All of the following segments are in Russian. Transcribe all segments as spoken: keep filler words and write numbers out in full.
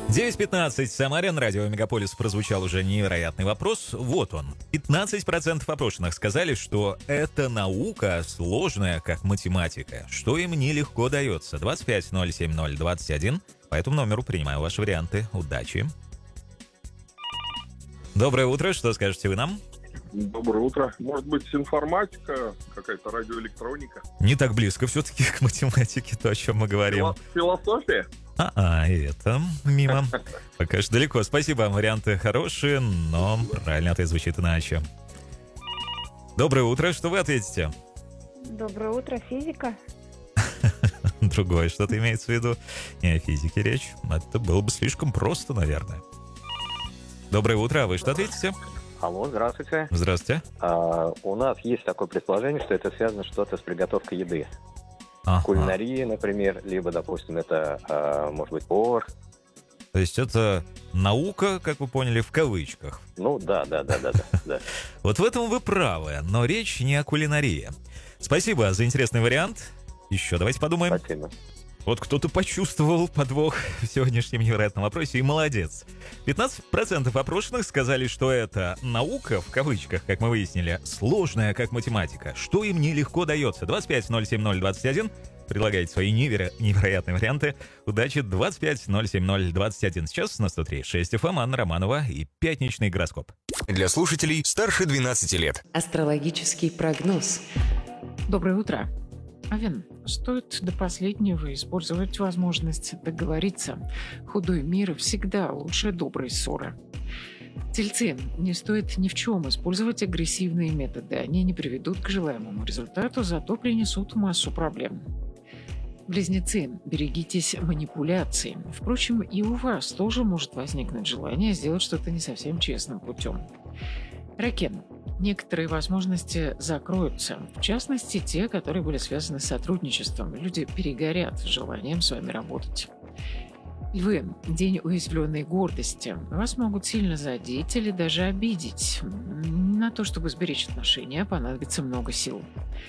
девять пятнадцать, Самарин, радио Мегаполис, прозвучал уже невероятный вопрос. Вот он. пятнадцать процентов опрошенных сказали, что это наука сложная, как математика, что им нелегко дается. двадцать пять ноль семь ноль двадцать один. По этому номеру принимаю ваши варианты. Удачи. Доброе утро, что скажете вы нам? Доброе утро. Может быть, информатика, какая-то радиоэлектроника? Не так близко все-таки к математике, то, о чем мы говорим. Фило- Философия? А-а, и это мимо. Пока что далеко. Спасибо, варианты хорошие, но правильно ответ звучит иначе. Доброе утро, что вы ответите? Доброе утро, физика. Другое что-то имеется в виду. Не о физике речь. Это было бы слишком просто, наверное. Доброе утро, а вы что ответите? Алло, здравствуйте. Здравствуйте. А, у нас есть такое предположение, что это связано что-то с приготовкой еды. Ага. Кулинария, например, либо, допустим, это, а, может быть, повар. То есть это наука, как вы поняли, в кавычках. Ну, да, да, да, да, да, да. Вот в этом вы правы, но речь не о кулинарии. Спасибо за интересный вариант. Еще давайте подумаем. Спасибо. Вот кто-то почувствовал подвох в сегодняшнем невероятном вопросе, и молодец. пятнадцать процентов опрошенных сказали, что это наука, в кавычках, как мы выяснили, сложная, как математика, что им нелегко дается. двадцать пять ноль семь ноль двадцать один. Предлагайте свои неверо- невероятные варианты. Удачи, двадцать пять ноль семь ноль двадцать один. Сейчас на сто три и шесть эф эм, Анна Романова и пятничный гороскоп. Для слушателей старше двенадцати лет. Астрологический прогноз. Доброе утро. Овен, стоит до последнего использовать возможность договориться. Худой мир всегда лучше доброй ссоры. Тельцы, не стоит ни в чем использовать агрессивные методы. Они не приведут к желаемому результату, зато принесут массу проблем. Близнецы, берегитесь манипуляций. Впрочем, и у вас тоже может возникнуть желание сделать что-то не совсем честным путем. Раки, некоторые возможности закроются, в частности, те, которые были связаны с сотрудничеством. Люди перегорят желанием с вами работать. Львы, день уязвленной гордости. Вас могут сильно задеть или даже обидеть. На то, чтобы сберечь отношения, понадобится много сил.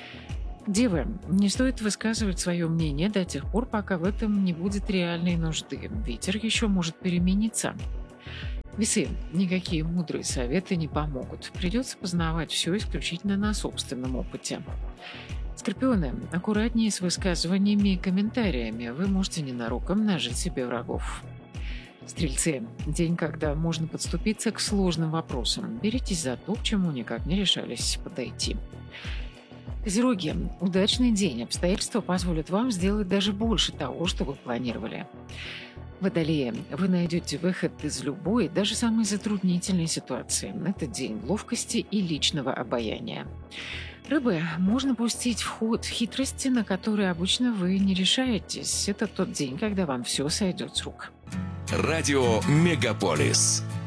Девы, не стоит высказывать свое мнение до тех пор, пока в этом не будет реальной нужды. Ветер еще может перемениться. Весы, никакие мудрые советы не помогут. Придется познавать все исключительно на собственном опыте. Скорпионы, аккуратнее с высказываниями и комментариями. Вы можете ненароком нажить себе врагов. Стрельцы, день, когда можно подступиться к сложным вопросам. Беритесь за то, к чему никак не решались подойти. Козероги, удачный день. Обстоятельства позволят вам сделать даже больше того, что вы планировали. Водолеи, вы найдете выход из любой, даже самой затруднительной ситуации. Это день ловкости и личного обаяния. Рыбы, можно пустить в ход хитрости, на которые обычно вы не решаетесь. Это тот день, когда вам все сойдет с рук. Радио Мегаполис.